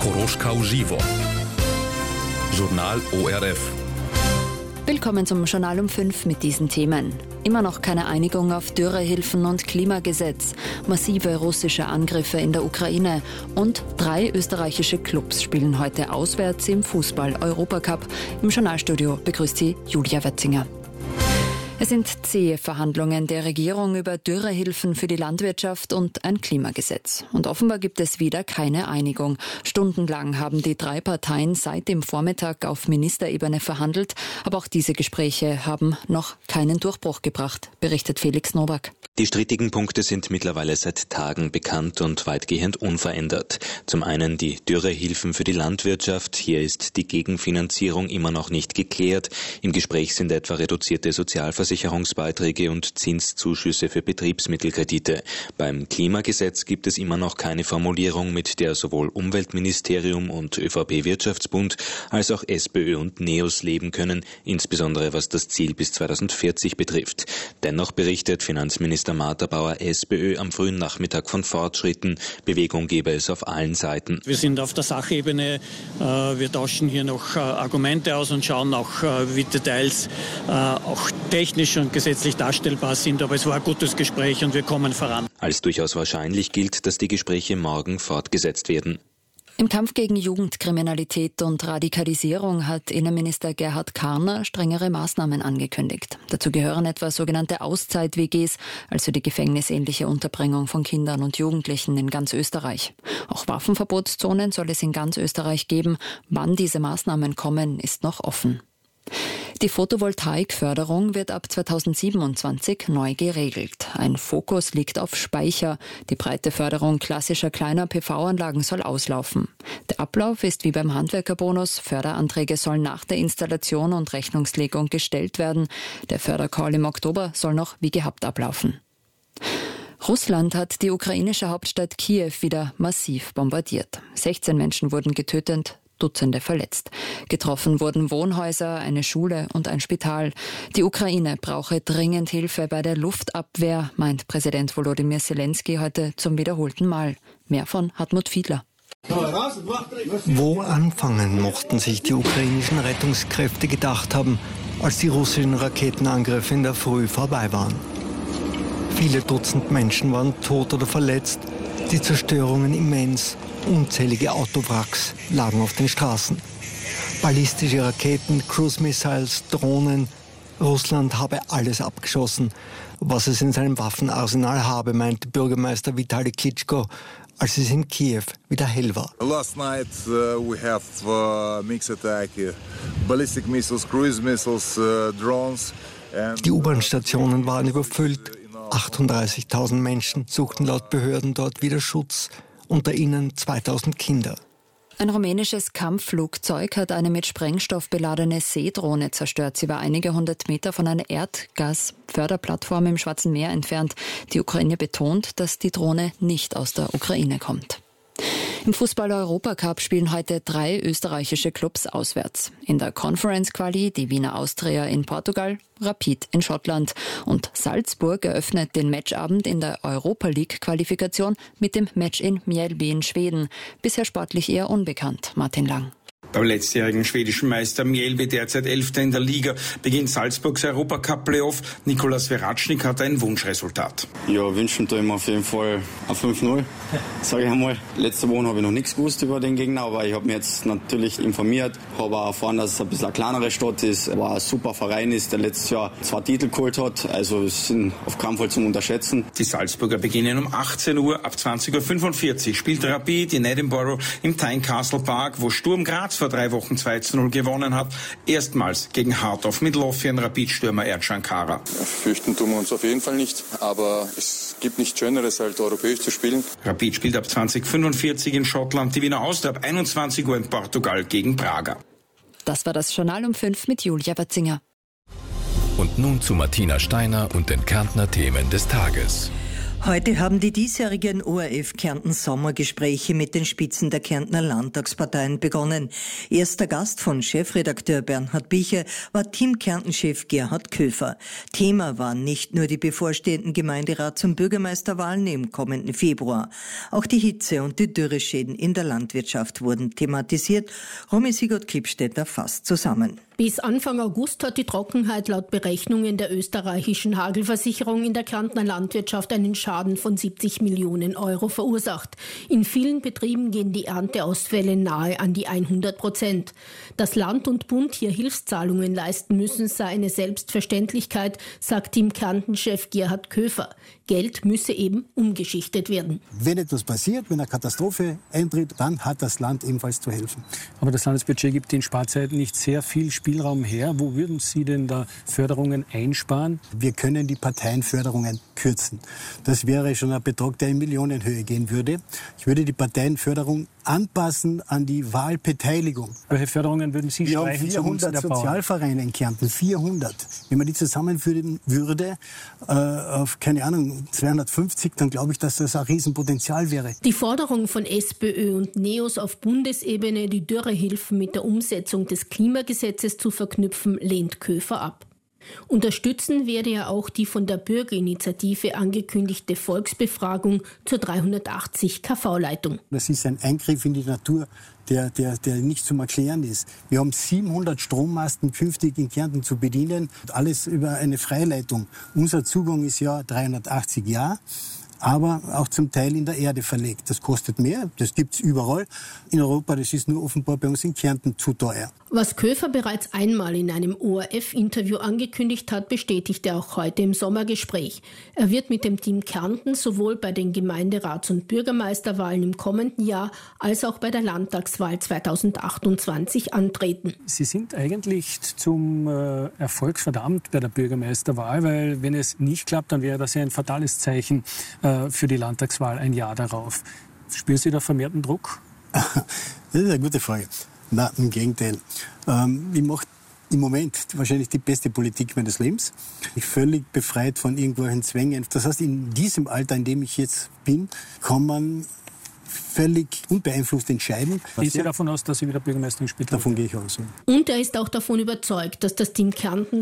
Koroschka Živo. Journal ORF. Willkommen zum Journal um 5 mit diesen Themen. Immer noch keine Einigung auf Dürrehilfen und Klimagesetz, massive russische Angriffe in der Ukraine und 3 österreichische Clubs spielen heute auswärts im Fußball-Europacup. Im Journalstudio begrüßt sie Julia Wetzinger. Es sind zähe Verhandlungen der Regierung über Dürrehilfen für die Landwirtschaft und ein Klimagesetz. Und offenbar gibt es wieder keine Einigung. Stundenlang haben die 3 Parteien seit dem Vormittag auf Ministerebene verhandelt. Aber auch diese Gespräche haben noch keinen Durchbruch gebracht, berichtet Felix Nowak. Die strittigen Punkte sind mittlerweile seit Tagen bekannt und weitgehend unverändert. Zum einen die Dürrehilfen für die Landwirtschaft. Hier ist die Gegenfinanzierung immer noch nicht geklärt. Im Gespräch sind etwa reduzierte Sozialversicherungsbeiträge und Zinszuschüsse für Betriebsmittelkredite. Beim Klimagesetz gibt es immer noch keine Formulierung, mit der sowohl Umweltministerium und ÖVP-Wirtschaftsbund als auch SPÖ und NEOS leben können, insbesondere was das Ziel bis 2040 betrifft. Dennoch berichtet Finanzminister Martha Bauer SPÖ am frühen Nachmittag von Fortschritten. Bewegung gebe es auf allen Seiten. Wir sind auf der Sachebene. Wir tauschen hier noch Argumente aus und schauen auch, wie Details auch technisch und gesetzlich darstellbar sind. Aber es war ein gutes Gespräch und wir kommen voran. Als durchaus wahrscheinlich gilt, dass die Gespräche morgen fortgesetzt werden. Im Kampf gegen Jugendkriminalität und Radikalisierung hat Innenminister Gerhard Karner strengere Maßnahmen angekündigt. Dazu gehören etwa sogenannte Auszeit-WGs, also die gefängnisähnliche Unterbringung von Kindern und Jugendlichen in ganz Österreich. Auch Waffenverbotszonen soll es in ganz Österreich geben. Wann diese Maßnahmen kommen, ist noch offen. Die Photovoltaikförderung wird ab 2027 neu geregelt. Ein Fokus liegt auf Speicher. Die breite Förderung klassischer kleiner PV-Anlagen soll auslaufen. Der Ablauf ist wie beim Handwerkerbonus. Förderanträge sollen nach der Installation und Rechnungslegung gestellt werden. Der Fördercall im Oktober soll noch wie gehabt ablaufen. Russland hat die ukrainische Hauptstadt Kiew wieder massiv bombardiert. 16 Menschen wurden getötet, Dutzende verletzt. Getroffen wurden Wohnhäuser, eine Schule und ein Spital. Die Ukraine brauche dringend Hilfe bei der Luftabwehr, meint Präsident Volodymyr Zelensky heute zum wiederholten Mal. Mehr von Hartmut Fiedler. Wo anfangen, mochten sich die ukrainischen Rettungskräfte gedacht haben, als die russischen Raketenangriffe in der Früh vorbei waren. Viele Dutzend Menschen waren tot oder verletzt, die Zerstörungen immens. Unzählige Autowracks lagen auf den Straßen. Ballistische Raketen, Cruise-Missiles, Drohnen. Russland habe alles abgeschossen, was es in seinem Waffenarsenal habe, meinte Bürgermeister Vitali Klitschko, als es in Kiew wieder hell war. Last night we have mixed attack, ballistic missiles, cruise missiles, drones. Die U-Bahn-Stationen waren überfüllt. 38.000 Menschen suchten laut Behörden dort wieder Schutz. Unter ihnen 2000 Kinder. Ein rumänisches Kampfflugzeug hat eine mit Sprengstoff beladene Seedrohne zerstört. Sie war einige 100 Meter von einer Erdgasförderplattform im Schwarzen Meer entfernt. Die Ukraine betont, dass die Drohne nicht aus der Ukraine kommt. Im Fußball-Europacup spielen heute 3 österreichische Clubs auswärts. In der Conference-Quali die Wiener Austria in Portugal, Rapid in Schottland. Und Salzburg eröffnet den Matchabend in der Europa-League-Qualifikation mit dem Match in Mjällby in Schweden. Bisher sportlich eher unbekannt. Martin Lang. Beim letztjährigen schwedischen Meister Mjällby, derzeit 11. in der Liga, beginnt Salzburgs Europacup-Playoff. Nikolas Veratschnik hat ein Wunschresultat. Ja, wünschen tue ich mir auf jeden Fall ein 5-0, sage ich einmal. Letzte Woche habe ich noch nichts gewusst über den Gegner, aber ich habe mich jetzt natürlich informiert, habe auch erfahren, dass es ein bisschen eine kleinere Stadt ist, aber ein super Verein ist, der letztes Jahr 2 Titel geholt hat, also es sind auf keinen Fall zum Unterschätzen. Die Salzburger beginnen um 18 Uhr, ab 20.45 Uhr spielt Rapid in Edinburgh im Tynecastle Park, wo Sturm Graz vor 3 Wochen 2-0 gewonnen hat. Erstmals gegen Heart of Midlothian Rapid-Stürmer Ercan Kara. Fürchten tun wir uns auf jeden Fall nicht, aber es gibt nichts Schöneres, als europäisch zu spielen. Rapid spielt ab 2045 in Schottland, die Wiener Austria ab 21 Uhr in Portugal gegen Braga. Das war das Journal um 5 mit Julia Wetzinger. Und nun zu Martina Steiner und den Kärntner Themen des Tages. Heute haben die diesjährigen ORF-Kärnten-Sommergespräche mit den Spitzen der Kärntner Landtagsparteien begonnen. Erster Gast von Chefredakteur Bernhard Bicher war Team-Kärnten-Chef Gerhard Köfer. Thema waren nicht nur die bevorstehenden Gemeinderats- und Bürgermeisterwahlen im kommenden Februar. Auch die Hitze und die Dürreschäden in der Landwirtschaft wurden thematisiert. Romy Sigurd-Klippstädter fasst zusammen. Bis Anfang August hat die Trockenheit laut Berechnungen der österreichischen Hagelversicherung in der Kärntner Landwirtschaft einen Schaden von 70 Millionen Euro verursacht. In vielen Betrieben gehen die Ernteausfälle nahe an die 100%. Dass Land und Bund hier Hilfszahlungen leisten müssen, sei eine Selbstverständlichkeit, sagt Team-Kärnten-Chef Gerhard Köfer. Geld müsse eben umgeschichtet werden. Wenn etwas passiert, wenn eine Katastrophe eintritt, dann hat das Land ebenfalls zu helfen. Aber das Landesbudget gibt in Sparzeiten nicht sehr viel Spielraum her. Wo würden Sie denn da Förderungen einsparen? Wir können die Parteienförderungen kürzen. Das wäre schon ein Betrag, der in Millionenhöhe gehen würde. Ich würde die Parteienförderung anpassen an die Wahlbeteiligung. Welche Förderungen würden Sie streichen? Wir haben 400 Sozialvereine in Kärnten, 400. Wenn man die zusammenführen würde, auf, keine Ahnung, 250, dann glaube ich, dass das ein Riesenpotenzial wäre. Die Forderung von SPÖ und NEOS auf Bundesebene, die Dürrehilfen mit der Umsetzung des Klimagesetzes zu verknüpfen, lehnt Köfer ab. Unterstützen werde er auch die von der Bürgerinitiative angekündigte Volksbefragung zur 380 kV-Leitung. Das ist ein Eingriff in die Natur, der nicht zum Erklären ist. Wir haben 700 Strommasten künftig in Kärnten zu bedienen, alles über eine Freileitung. Unser Zugang ist ja 380 Jahre. Aber auch zum Teil in der Erde verlegt. Das kostet mehr, das gibt's überall in Europa, das ist nur offenbar bei uns in Kärnten zu teuer. Was Köfer bereits einmal in einem ORF-Interview angekündigt hat, bestätigt er auch heute im Sommergespräch. Er wird mit dem Team Kärnten sowohl bei den Gemeinderats- und Bürgermeisterwahlen im kommenden Jahr als auch bei der Landtagswahl 2028 antreten. Sie sind eigentlich zum Erfolg verdammt bei der Bürgermeisterwahl, weil wenn es nicht klappt, dann wäre das ja ein fatales Zeichen für die Landtagswahl ein Jahr darauf. Spüren Sie da vermehrten Druck? Das ist eine gute Frage. Nein, im Gegenteil. Ich mache im Moment wahrscheinlich die beste Politik meines Lebens. Ich bin völlig befreit von irgendwelchen Zwängen. Das heißt, in diesem Alter, in dem ich jetzt bin, kann man völlig unbeeinflusst entscheiden. Gehen Sie davon aus, dass Sie wieder Bürgermeisterin spielen? Davon gehe ich aus. Und er ist auch davon überzeugt, dass das Team Kärnten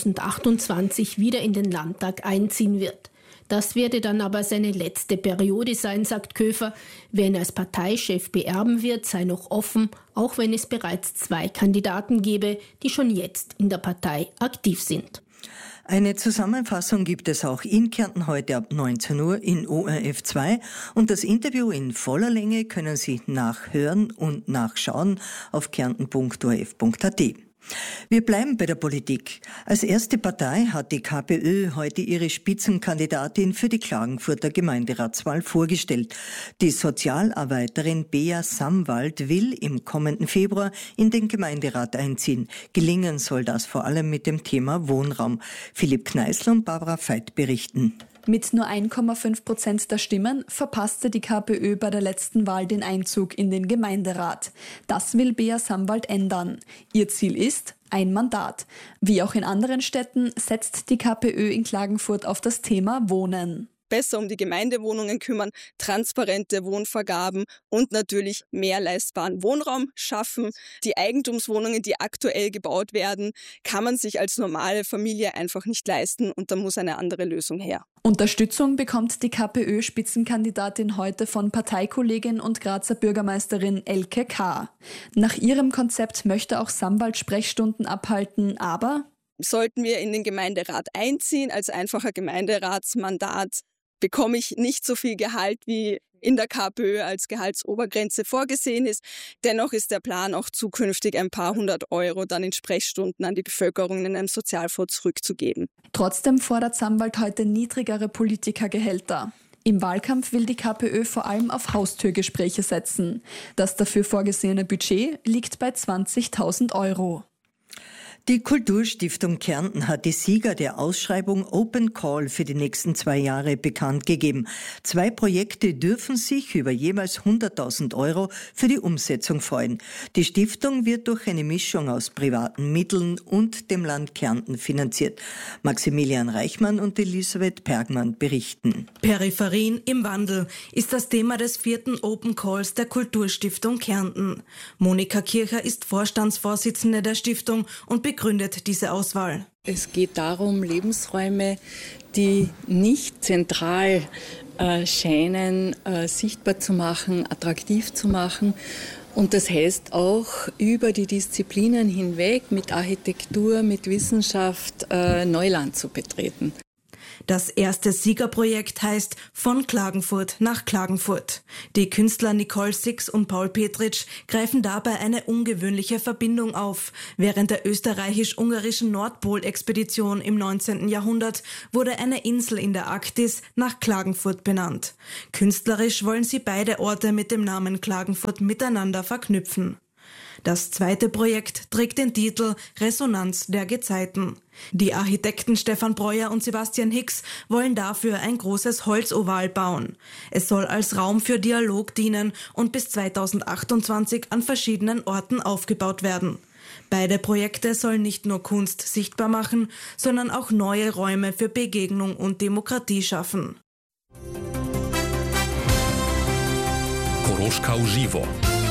2028 wieder in den Landtag einziehen wird. Das werde dann aber seine letzte Periode sein, sagt Köfer. Wer ihn als Parteichef beerben wird, sei noch offen, auch wenn es bereits 2 Kandidaten gebe, die schon jetzt in der Partei aktiv sind. Eine Zusammenfassung gibt es auch in Kärnten heute ab 19 Uhr in ORF 2 und das Interview in voller Länge können Sie nachhören und nachschauen auf kärnten.orf.at. Wir bleiben bei der Politik. Als erste Partei hat die KPÖ heute ihre Spitzenkandidatin für die Klagenfurter Gemeinderatswahl vorgestellt. Die Sozialarbeiterin Bea Samwald will im kommenden Februar in den Gemeinderat einziehen. Gelingen soll das vor allem mit dem Thema Wohnraum. Philipp Kneißl und Barbara Veit berichten. Mit nur 1,5% der Stimmen verpasste die KPÖ bei der letzten Wahl den Einzug in den Gemeinderat. Das will Bea Samwald ändern. Ihr Ziel ist ein Mandat. Wie auch in anderen Städten setzt die KPÖ in Klagenfurt auf das Thema Wohnen. Besser um die Gemeindewohnungen kümmern, transparente Wohnvergaben und natürlich mehr leistbaren Wohnraum schaffen. Die Eigentumswohnungen, die aktuell gebaut werden, kann man sich als normale Familie einfach nicht leisten und da muss eine andere Lösung her. Unterstützung bekommt die KPÖ-Spitzenkandidatin heute von Parteikollegin und Grazer Bürgermeisterin Elke K. Nach ihrem Konzept möchte auch Samwald Sprechstunden abhalten, aber sollten wir in den Gemeinderat einziehen, als einfacher Gemeinderatsmandat, bekomme ich nicht so viel Gehalt, wie in der KPÖ als Gehaltsobergrenze vorgesehen ist. Dennoch ist der Plan auch zukünftig ein paar 100 Euro dann in Sprechstunden an die Bevölkerung in einem Sozialfonds zurückzugeben. Trotzdem fordert Samwald heute niedrigere Politikergehälter. Im Wahlkampf will die KPÖ vor allem auf Haustürgespräche setzen. Das dafür vorgesehene Budget liegt bei 20.000 Euro. Die Kulturstiftung Kärnten hat die Sieger der Ausschreibung Open Call für die nächsten 2 Jahre bekannt gegeben. 2 Projekte dürfen sich über jeweils 100.000 € für die Umsetzung freuen. Die Stiftung wird durch eine Mischung aus privaten Mitteln und dem Land Kärnten finanziert. Maximilian Reichmann und Elisabeth Pergmann berichten. Peripherien im Wandel ist das Thema des 4. Open Calls der Kulturstiftung Kärnten. Monika Kircher ist Vorstandsvorsitzende der Stiftung und begründet diese Auswahl. Es geht darum, Lebensräume, die nicht zentral scheinen, sichtbar zu machen, attraktiv zu machen. Und das heißt auch, über die Disziplinen hinweg mit Architektur, mit Wissenschaft Neuland zu betreten. Das erste Siegerprojekt heißt Von Klagenfurt nach Klagenfurt. Die Künstler Nicole Six und Paul Petritsch greifen dabei eine ungewöhnliche Verbindung auf. Während der österreichisch-ungarischen Nordpol-Expedition im 19. Jahrhundert wurde eine Insel in der Arktis nach Klagenfurt benannt. Künstlerisch wollen sie beide Orte mit dem Namen Klagenfurt miteinander verknüpfen. Das zweite Projekt trägt den Titel Resonanz der Gezeiten. Die Architekten Stefan Breuer und Sebastian Hicks wollen dafür ein großes Holzoval bauen. Es soll als Raum für Dialog dienen und bis 2028 an verschiedenen Orten aufgebaut werden. Beide Projekte sollen nicht nur Kunst sichtbar machen, sondern auch neue Räume für Begegnung und Demokratie schaffen. Koroška uživo.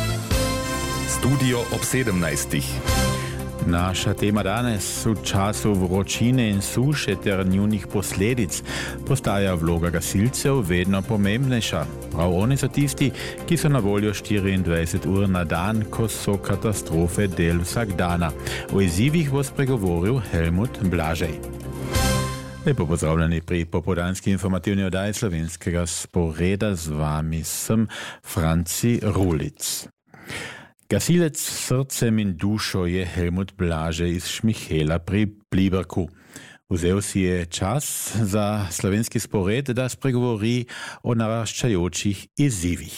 Studio ob 17. Naša tema danes v času vročine in suše ter njunih posledic postaja vloga gasilcev vedno pomembnejša. Prav oni so tisti, ki so na voljo 24 ur na dan, ko so katastrofe del vsakdana. O izzivih bo spregovoril Helmut Blažej. Lepo pozdravljeni pri popoldanski informativni oddaji slovenskega sporeda. Z vami sem Franci Rulic. Gasilec s srcem in dušo je Helmut Blažej iz Šmihela pri Pliberku. Vzel si je čas za slovenski spored, da spregovori o naraščajočih izzivih.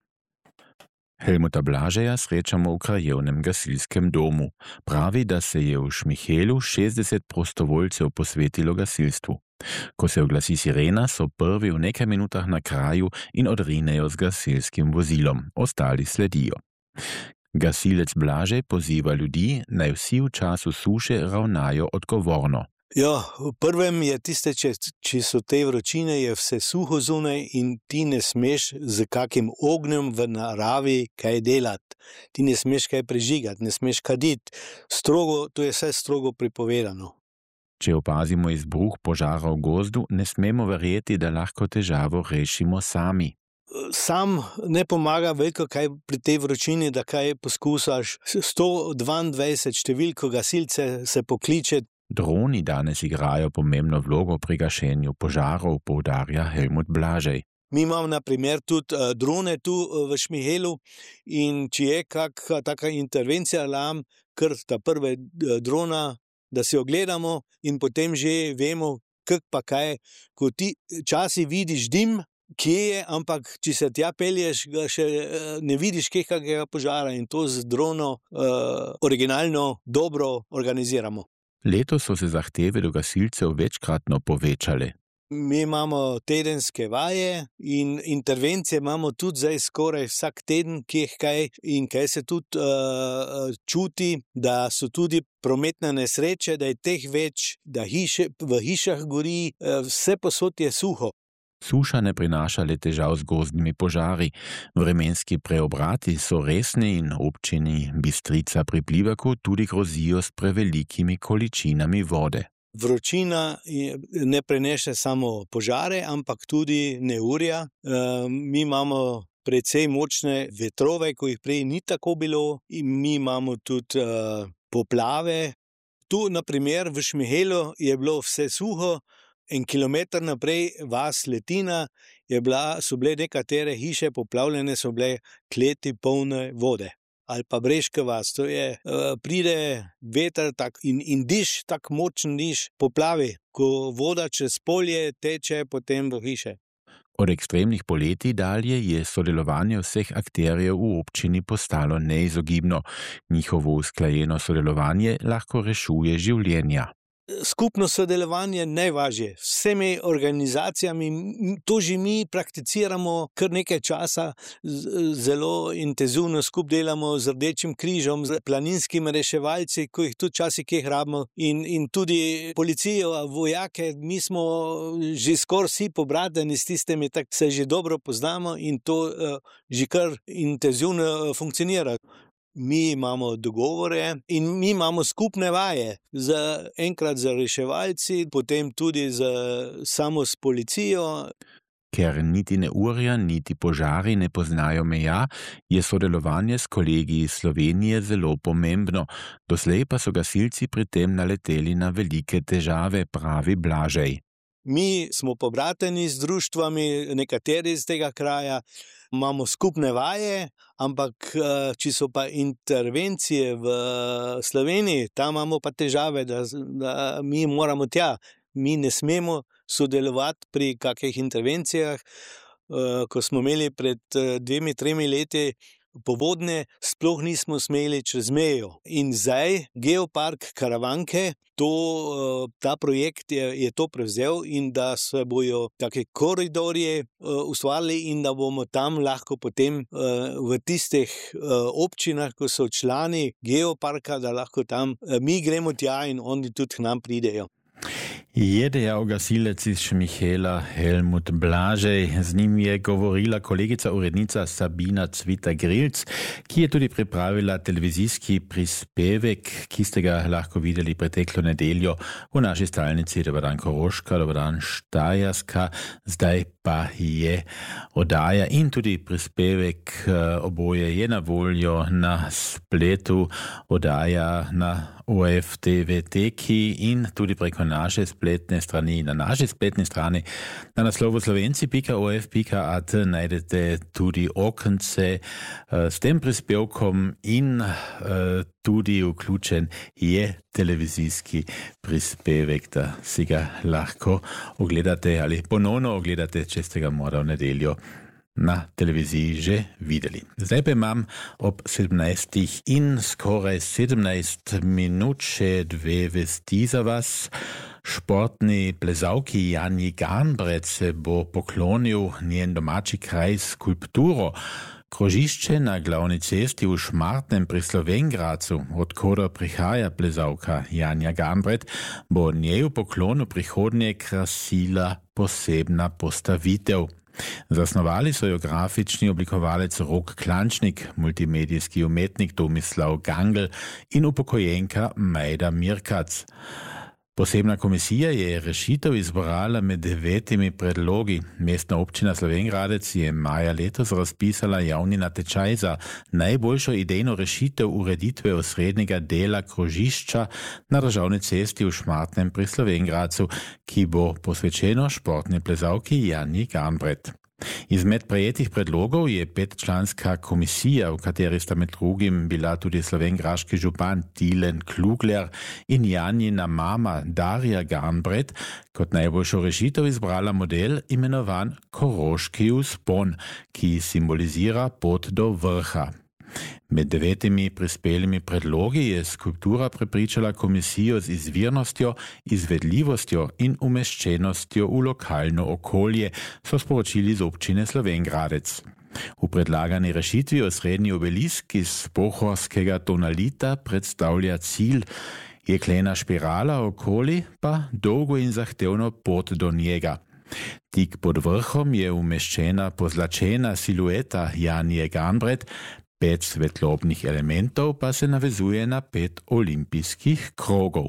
Helmuta Blažeja srečamo v krajevnem gasilskem domu. Pravi, da se je v Šmihelu 60 prostovoljcev posvetilo gasilstvu. Ko se oglasi sirena, so prvi v nekaj minutah na kraju in odrinejo z gasilskim vozilom. Ostali sledijo. Gasilec Blažej poziva ljudi, naj vsi v času suše ravnajo odgovorno. Ja, v prvem je tiste, če so te vročine, je vse suho zunaj in ti ne smeš z kakim ognjem v naravi kaj delati. Ti ne smeš kaj prežigati, ne smeš kaditi. Strogo, to je vse strogo prepovedano. Če opazimo izbruh požara v gozdu, ne smemo verjeti, da lahko težavo rešimo sami. Sam ne pomaga veliko kaj pri tej vročini, da kaj poskusaš. 122 številko gasilce se pokliče. Droni danes igrajo pomembno vlogo pri gašenju požarov, poudarja Helmut Blažej. Mi imamo na primer tudi drone tu v Šmihelu in če je kakšna taka intervencija alarm, kar ta prve drona, da si ogledamo in potem že vemo, kak pa kaj, ko ti časi vidiš dim, kje je, ampak če se tja pelješ, ga še ne vidiš kakega požara in to z drono originalno dobro organiziramo. Letos so se zahteve do gasilcev večkratno povečale. Mi imamo tedenske vaje in intervencije imamo tudi zdaj skoraj vsak teden, kje kaj in kaj se tudi čuti, da so tudi prometne nesreče, da je teh več, da v hišah gori, vse posod je suho. Suša ne prinaša le težav z gozdnimi požari. Vremenski preobrati so resni in občini Bistrica pri Pliberku tudi grozijo s prevelikimi količinami vode. Vročina ne prenese samo požare, ampak tudi neurja. Mi imamo precej močne vetrove, ko jih prej ni tako bilo, in mi imamo tudi poplave. Tu, na primer, v Šmihelu je bilo vse suho. 1 kilometer naprej vas Letina so bile nekatere hiše poplavljene, so bile kleti polne vode. Ali pa Breška vas, to je, pride veter in diš, tak močen diš, poplavi, ko voda čez polje teče potem v hiše. Od ekstremnih poletij dalje je sodelovanje vseh akterjev v občini postalo neizogibno. Njihovo usklajeno sodelovanje lahko rešuje življenja. Skupno sodelovanje je najvažje. S vsemi organizacijami, to že mi prakticiramo kar nekaj časa, zelo intenzivno skupaj delamo z Rdečim križom, z planinskimi reševalci, ko jih tudi časih kje rabimo, in tudi policijo, vojake, mi smo že skoraj vsi pobrateni s tistimi, tako se že dobro poznamo in to že kar intenzivno funkcionira. Mi imamo dogovore in mi imamo skupne vaje, enkrat z reševalci, potem tudi samo s policijo. Ker niti neurja, niti požari ne poznajo meja, je sodelovanje s kolegi iz Slovenije zelo pomembno. Doslej pa so gasilci pri tem naleteli na velike težave, pravi Blažej. Mi smo pobrateni z društvami, nekateri iz tega kraja, imamo skupne vaje, ampak če so pa intervencije v Sloveniji, tam imamo pa težave, da mi moramo tja. Mi ne smemo sodelovati pri kakih intervencijah. Ko smo imeli pred 2-3 leti povodne, sploh nismo smeli čez mejo. In zdaj Geopark Karavanke, ta projekt je to prevzel in da se bojo take koridorje ustvarili in da bomo tam lahko potem v tistih občinah, ko so člani Geoparka, da lahko tam mi gremo tja in oni tudi k nam pridejo. Je dejal gasilec iz Šmihela Helmut Blažej. Z njim je govorila kolegica urednica Sabina Cvita-Grilc, ki je tudi pripravila televizijski prispevek, ki ste ga lahko videli preteklo nedeljo v naši stalnici. Dobar dan Koroška, dobar dan Štajerska. Zdaj pa je oddaja in tudi prispevek oboje je na voljo na spletu, oddaja na ORF TV teki in tudi preko naše spletne strani. Na naši spletni strani na naslovu slovenci.orf.at najdete tudi okence s tem prispevkom in tudi vključen je televizijski prispevek, da si ga lahko ogledate ali ponovno ogledate, če ste ga morda v nedeljo na televiziji že videli. Zdaj pa imam ob 17 in skoraj 17 minut še dve vesti za vas. Športni plezalki Janji Garnbret se bo poklonil njen domači kraj skulpturo. Krožišče na glavni cesti v Šmartnem pri Slovenj Gradcu, odkoder prihaja plezalka Janja Garnbret, bo njej v poklonu prihodnje krasila posebna postavitev. Zasnovali so jo grafični oblikovalec Rok Klančnik, multimedijski umetnik Tomislav Gangl in upokojenka Majda Mirkac. Posebna komisija je rešitev izbrala med 9 predlogi. Mestna občina Slovenj Gradec je maja letos razpisala javni natečaj za najboljšo idejno rešitev ureditve osrednjega dela krožišča na državni cesti v Šmartnem pri Slovenj Gradcu, ki bo posvečeno športni plezalki Janji Garnbret. Izmed prejetih predlogov je 5-članska komisija, v kateri sta med drugim bila tudi slovenjgraški župan Tilen Klugler in Janjina mama Darja Garnbret, kot najboljšo rešitev izbrala model imenovan Koroški vzpon, ki simbolizira pot do vrha. Med 9 prispelimi predlogi je skulptura prepričala komisijo z izvirnostjo, izvedljivostjo in umeščenostjo v lokalno okolje, so sporočili z občine Slovenj Gradec. V predlagani rešitvi osrednji obelisk iz pohorskega tonalita predstavlja cilj, jeklena špirala okoli pa dolgo in zahtevno pot do njega. Tik pod vrhom je umeščena pozlačena silueta Janje Garnbret, 5 svetlobnih elementov pa se navezuje na 5 olimpijskih krogov.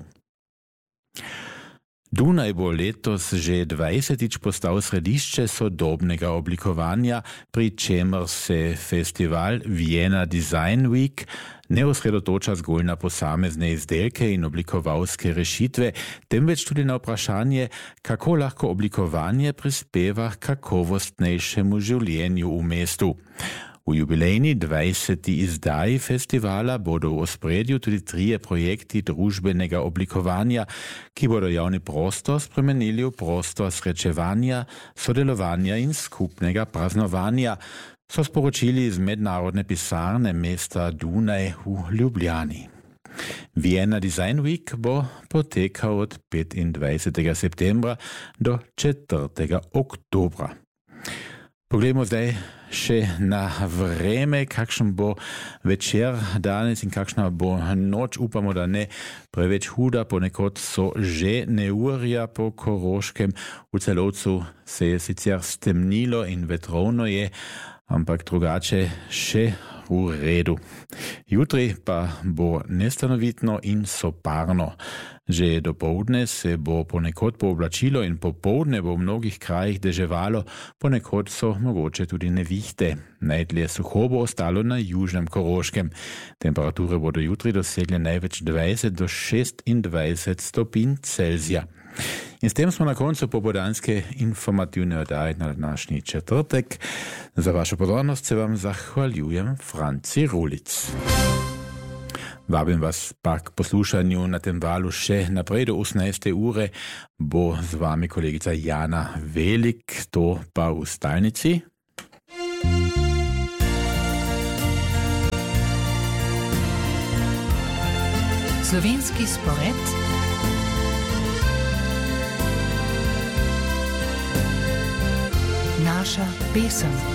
Dunaj bo letos že 20. postal središče sodobnega oblikovanja, pri čemer se festival Vienna Design Week ne osredotoča zgolj na posamezne izdelke in oblikovalske rešitve, temveč tudi na vprašanje, kako lahko oblikovanje prispeva k kakovostnejšemu življenju v mestu. V jubilejni 20. izdaji festivala bodo v ospredju tudi 3 projekti družbenega oblikovanja, ki bodo javni prostor spremenili v prostor srečevanja, sodelovanja in skupnega praznovanja, so sporočili iz mednarodne pisarne mesta Dunaj v Ljubljani. Vienna Design Week bo potekal od 25. septembra do 4. oktobra. Poglejmo zdaj še na vreme, kakšen bo večer danes in kakšna bo noč. Upamo, da ne preveč huda, ponekod so že neurja po Koroškem. V Celovcu se je sicer stemnilo in vetrovno je, ampak drugače še v redu. Jutri pa bo nestanovitno in soparno. Že dopoldne se bo ponekod pooblačilo in popoldne bo v mnogih krajih deževalo, ponekod so mogoče tudi nevihte. Najdlje suho bo ostalo na južnem Koroškem. Temperature bodo jutri dosegle največ 20 do 26 stopinj Celzija. In s tem smo na koncu popoldanske informativne oddaje na današnji četrtek. Za vašo pozornost se vam zahvaljujem, Franci Rulic. Vabim vas pa k poslušanju na tem valu še naprej do 18. ure. Bo z vami kolegica Jana Velik, to pa v stalnici. Slovenski spored. Naša pesem.